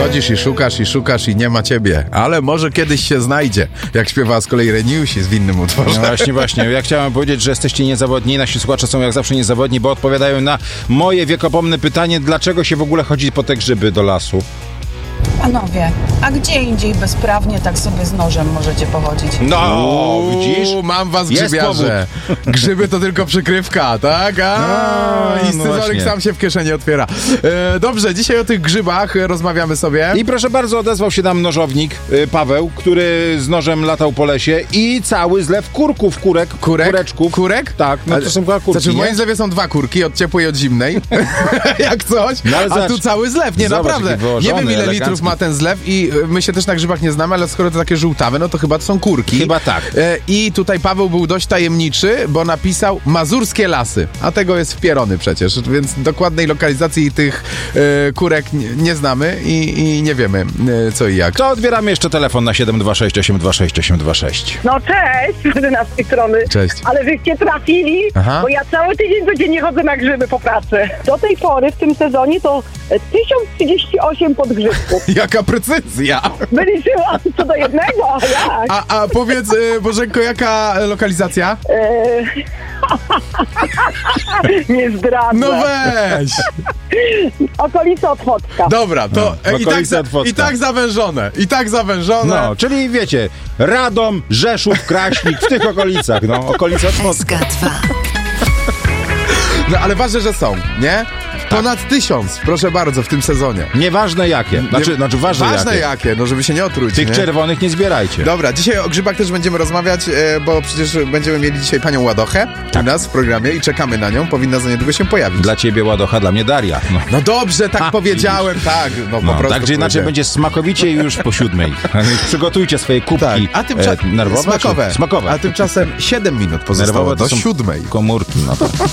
Chodzisz i szukasz i nie ma ciebie. Ale może kiedyś się znajdzie. Jak śpiewała z kolei Reniusi w innym utworze. No właśnie. Ja chciałem powiedzieć, że jesteście niezawodni. Nasi słuchacze są jak zawsze niezawodni, bo odpowiadają na moje wiekopomne pytanie, dlaczego się w ogóle chodzi po te grzyby do lasu. Panowie, a gdzie indziej bezprawnie tak sobie z nożem możecie pochodzić? No, widzisz? Mam was, Jest grzybiarze. Grzyby to tylko przykrywka, tak? I scyzoryk właśnie. sam się w kieszeni otwiera. Dobrze, dzisiaj o tych grzybach rozmawiamy sobie. I proszę bardzo, odezwał się nam nożownik Paweł, który z nożem latał po lesie i cały zlew kurków, kureczków. Kurek? Tak, no to są dwa kurki, Znaczy w moim nie? zlewie są dwa kurki, od ciepłej i od zimnej. Jak coś. No, ale a zobacz, tu cały zlew. Nie, zobacz, naprawdę. jaki Nie wyłożony, wiem, ile elegancki. litrów ma ten zlew i my się też na grzybach nie znamy, ale skoro to takie żółtawe, no to chyba to są kurki. Chyba tak. I tutaj Paweł był dość tajemniczy, bo napisał Mazurskie Lasy, a tego jest wpierony przecież, więc dokładnej lokalizacji tych kurek nie znamy i nie wiemy co i jak. To odbieramy jeszcze telefon na 726 826 826. No cześć, Martyna z tej strony. Cześć. Ale wyście trafili, Aha. bo ja cały tydzień codziennie chodzę na grzyby po pracy. Do tej pory w tym sezonie to 1038 podgrzybków. Jaka precyzja! Wyliczyłam co do jednego, jak? A powiedz, Bożenko, jaka lokalizacja? Nie zdradzę. No weź! Okolica Otwocka. Dobra, to okolice Otwocka. i tak zawężone. No, czyli wiecie, Radom, Rzeszów, Kraśnik, w tych okolicach, no, okolice Otwocka. SK2. No ale ważne, że są, nie? Ponad 1000, proszę bardzo, w tym sezonie. Nieważne jakie, znaczy ważne jakie, no żeby się nie otruć, Tych nie? czerwonych nie zbierajcie. Dobra, dzisiaj o grzybach też będziemy rozmawiać, bo przecież będziemy mieli dzisiaj panią Ładochę u nas w programie i czekamy na nią, powinna za niedługo się pojawić. Dla ciebie Ładocha, dla mnie Daria. No. No dobrze, tak powiedziałem, tak, no po prostu Tak czy inaczej powiedziałem. będzie smakowicie już po 7. Przygotujcie swoje kubki Tak, a tymczasem nerwowe. smakowe. Smakowe. A tymczasem 7 minut pozostało Nerwowe do to są 7. komórki. No to.